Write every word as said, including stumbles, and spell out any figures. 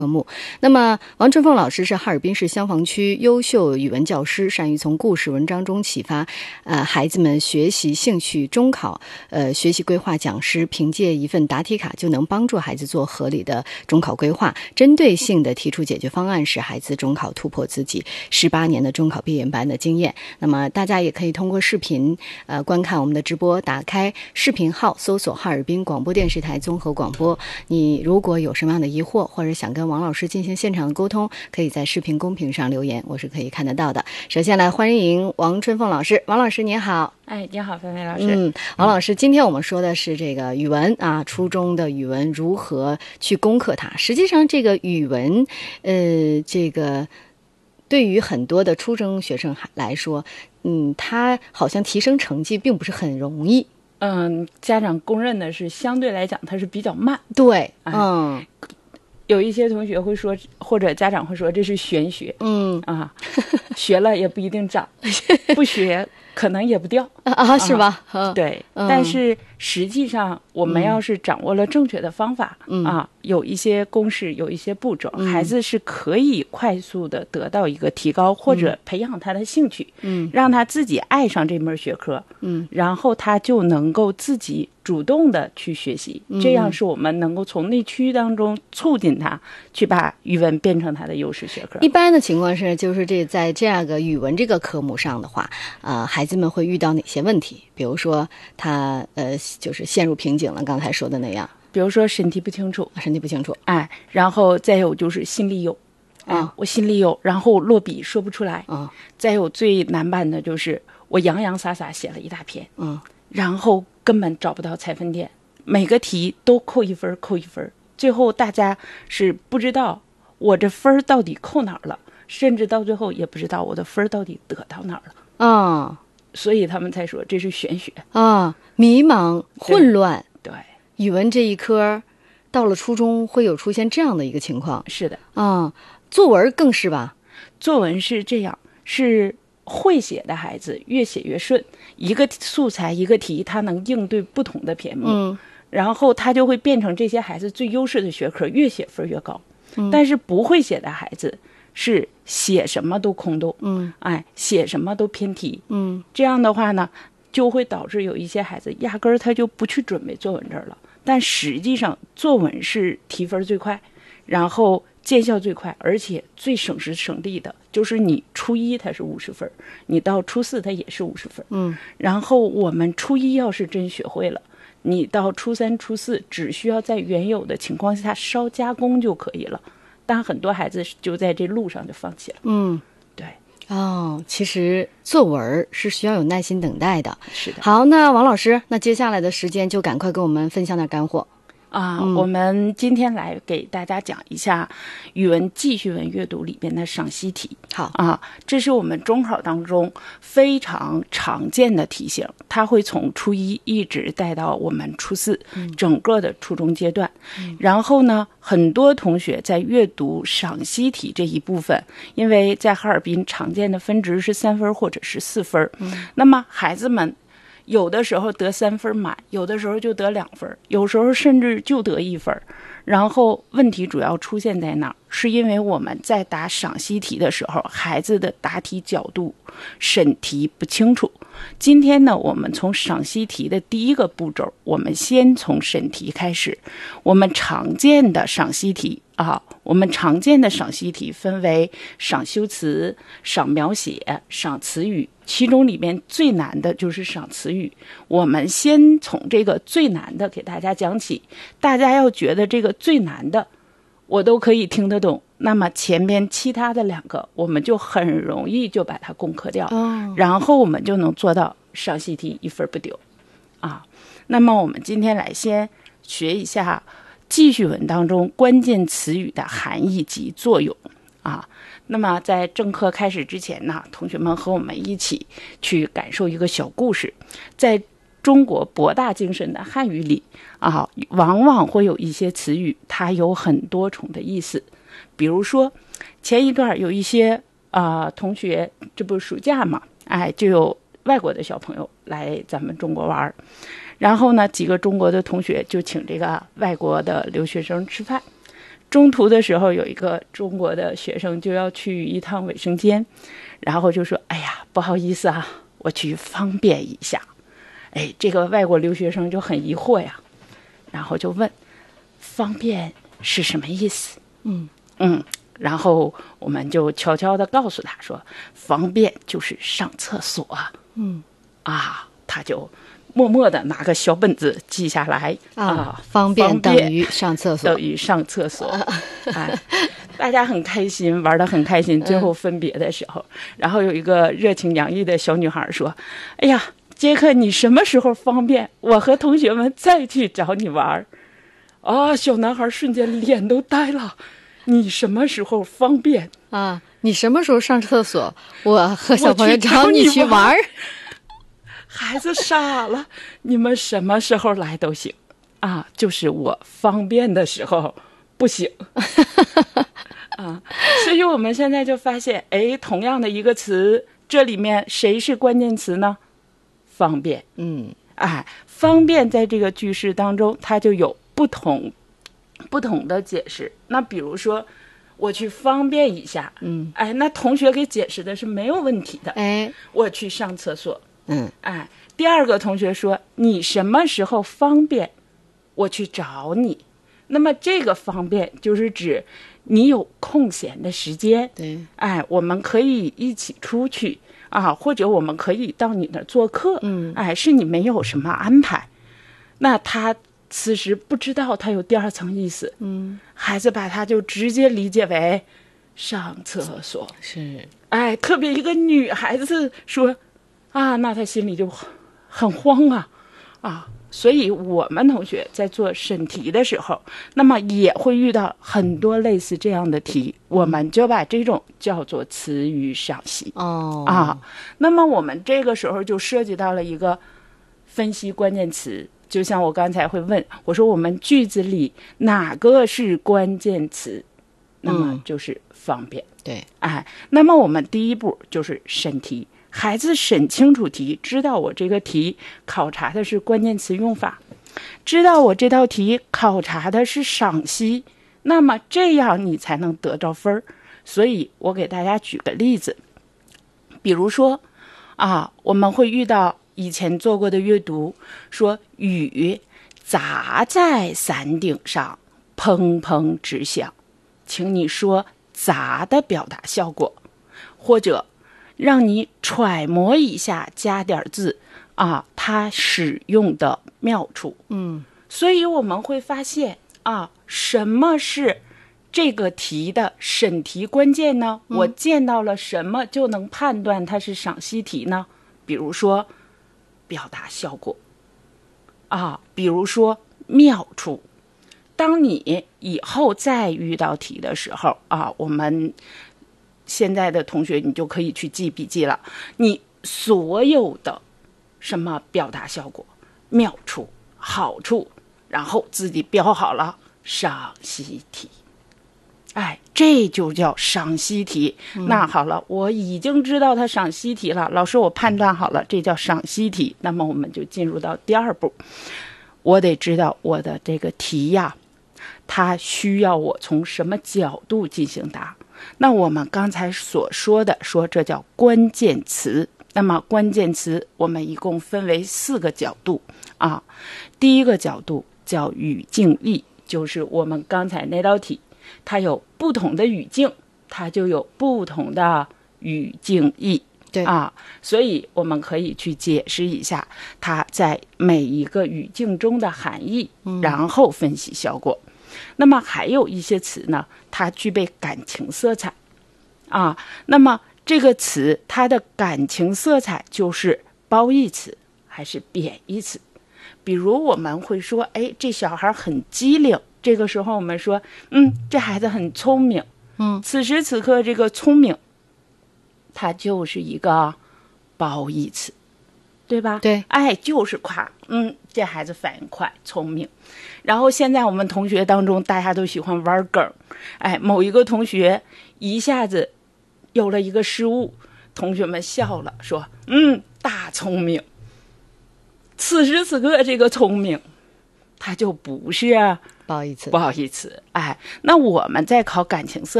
科目。那么王春凤老师是哈尔滨市香坊区优秀语文教师，善于从故事文章中启发呃孩子们学习兴趣。中考呃学习规划讲师凭借一份答题卡就能帮助孩子做合理的中考规划，针对性的提出解决方案，使孩子中考突破自己十八年的中考闭眼班的经验。那么大家也可以通过视频呃观看我们的直播，打开视频号搜索哈尔滨广播电视台综合广播。你如果有什么样的疑惑，或者想跟王老师进行现场的沟通，可以在视频公屏上留言，我是可以看得到的。首先来欢迎王春凤老师。王老师您好。 哎，你好，菲菲老师。 嗯，王老师，今天我们说的是这个语文啊，初中的语文如何去攻克它。实际上，这个语文，呃，这个对于很多的初中学生来说，嗯，他好像提升成绩并不是很容易。 嗯，家长公认的是相对来讲它是比较慢。 对，嗯。 哎，有一些同学会说，或者家长会说这是玄学。 嗯啊，学了也不一定长，不学可能也不掉啊，是吧？ 啊、对、 嗯， 但是实际上我们要是掌握了正确的方法、 嗯、 啊，有一些公式，有一些步骤、 嗯， 孩子是可以快速的得到一个提高，或者培养他的兴趣， 嗯， 让他自己爱上这门学科， 嗯， 然后他就能够自己主动的去学习、嗯、这样是我们能够从内驱当中促进他去把语文变成他的优势学科。 一般的情况是，就是这在这样个语文这个科目上的话，呃，孩子们会遇到哪些问题？比如说他呃，就是陷入瓶颈了，刚才说的那样。 比如说身体不清楚， 身体不清楚， 哎，然后再有就是心里有， 啊、 哎，我心里有，然后落笔说不出来， 啊、 再有最难办的就是我洋洋洒洒写了一大篇， 嗯， 然后根本找不到采分点，每个题都扣一分，扣一分，最后大家是不知道我这分到底扣哪儿了，甚至到最后也不知道我的分到底得到哪儿了， 啊， 所以他们才说这是玄学啊，迷茫混乱。 对， 语文这一科到了初中会有出现这样的一个情况。 是的啊，作文更是吧？ 作文是这样，是会写的孩子越写越顺，一个素材一个题他能应对不同的篇目， 嗯， 然后他就会变成这些孩子最优势的学科，越写分越高、嗯、但是不会写的孩子是写什么都空洞， 嗯， 哎，写什么都偏题， 嗯， 这样的话呢就会导致有一些孩子压根儿他就不去准备作文这儿了。但实际上作文是提分最快，然后见效最快，而且最省时省力的，就是你初一它是五十分，你到初四它也是五十分， 嗯， 然后我们初一要是真学会了，你到初三初四只需要在原有的情况下稍加工就可以了，但很多孩子就在这路上就放弃了。 嗯， 对。 哦，其实作文是需要有耐心等待的。 是的。 好，那王老师，那接下来的时间就赶快跟我们分享点干货啊、 嗯。 我们今天来给大家讲一下语文记叙文阅读里边的赏析题。 好啊，这是我们中考当中非常常见的题型，它会从初一一直带到我们初四、嗯、整个的初中阶段、嗯、然后呢很多同学在阅读赏析题这一部分，因为在哈尔滨常见的分值是三分或者是四分、嗯、那么孩子们有的时候得三分满，有的时候就得两分，有时候甚至就得一分。然后问题主要出现在哪儿？是因为我们在答赏析题的时候，孩子的答题角度、审题不清楚。今天呢，我们从赏析题的第一个步骤，我们先从审题开始。我们常见的赏析题啊，我们常见的赏析题分为赏修辞、赏描写、赏词语，其中里面最难的就是赏词语。我们先从这个最难的给大家讲起，大家要觉得这个最难的我都可以听得懂，那么前面其他的两个我们就很容易就把它攻克掉、哦、然后我们就能做到赏析题一分不丢啊。那么我们今天来先学一下记叙文当中关键词语的含义及作用啊。那么在正课开始之前呢，同学们和我们一起去感受一个小故事。在中国博大精深的汉语里啊，往往会有一些词语它有很多重的意思。比如说前一段有一些啊、呃、同学，这不是暑假嘛，哎，就有外国的小朋友来咱们中国玩，然后呢几个中国的同学就请这个外国的留学生吃饭， 中途的时候有一个中国的学生就要去一趟卫生间，然后就说哎呀不好意思啊，我去方便一下。哎，这个外国留学生就很疑惑呀，然后就问方便是什么意思。 嗯嗯，然后我们就悄悄地告诉他说方便就是上厕所。 嗯啊，他就默默地拿个小本子记下来啊， 啊， 方便等于上厕所， 等于上厕所。哎，大家很开心，玩得很开心。最后分别的时候，嗯、然后有一个热情洋溢的小女孩说：“哎呀，杰克，你什么时候方便？我和同学们再去找你玩。”啊，小男孩瞬间脸都呆了。你什么时候方便啊？你什么时候上厕所？我和小朋友找你去玩。 孩子傻了，你们什么时候来都行啊，就是我方便的时候不行啊。所以我们现在就发现，哎，同样的一个词，这里面谁是关键词呢？方便。 嗯， 哎，方便在这个句式当中，它就有不同不同的解释。那比如说，我去方便一下， 嗯， 哎，那同学给解释的是没有问题的。 哎， 我去上厕所。 嗯， 哎，第二个同学说你什么时候方便，我去找你。那么这个方便就是指你有空闲的时间， 对， 哎，我们可以一起出去啊，或者我们可以到你那儿做客， 嗯， 哎，是你没有什么安排。那他此时不知道他有第二层意思， 嗯， 孩子把他就直接理解为上厕所， 是， 哎，特别一个女孩子说。啊，那他心里就很慌啊，啊，所以我们同学在做审题的时候，那么也会遇到很多类似这样的题，我们就把这种叫做词语赏析。 哦， 啊，那么我们这个时候就涉及到了一个分析关键词，就像我刚才会问，我说我们句子里哪个是关键词？那么就是方便。 嗯、对， 哎，那么我们第一步就是审题。孩子审清楚题，知道我这个题考察的是关键词用法，知道我这道题考察的是赏析，那么这样你才能得着分儿。所以我给大家举个例子，比如说啊，我们会遇到以前做过的阅读，说雨砸在伞顶上，砰砰直响，请你说砸的表达效果，或者让你揣摩一下，加点字啊，它使用的妙处。 嗯， 所以我们会发现啊，什么是这个题的审题关键呢？嗯、我见到了什么就能判断它是赏析题呢？比如说表达效果啊，比如说妙处。当你以后再遇到题的时候啊，我们现在的同学你就可以去记笔记了，你所有的什么表达效果、妙处、好处，然后自己标好了赏析题。哎，这就叫赏析题。嗯、那好了，我已经知道它赏析题了，老师我判断好了，这叫赏析题。那么我们就进入到第二步，我得知道我的这个题呀，它需要我从什么角度进行答。那我们刚才所说的，说这叫关键词。那么关键词我们一共分为四个角度啊。第一个角度叫语境义，就是我们刚才那道题，它有不同的语境，它就有不同的语境义。 对啊，所以我们可以去解释一下它在每一个语境中的含义，嗯、然后分析效果。那么还有一些词呢，它具备感情色彩啊。那么这个词它的感情色彩就是褒义词还是贬义词？比如我们会说，哎，这小孩很机灵，这个时候我们说，嗯，这孩子很聪明。 嗯， 此时此刻这个聪明，它就是一个褒义词，对吧？ 对， 哎，就是夸，嗯，这孩子反应快，聪明。然后现在我们同学当中，大家都喜欢玩梗，哎，某一个同学一下子有了一个失误，同学们笑了，说，嗯，大聪明。此时此刻这个聪明， 他就不是啊不好意思， 不好意思，哎，那我们在考感情色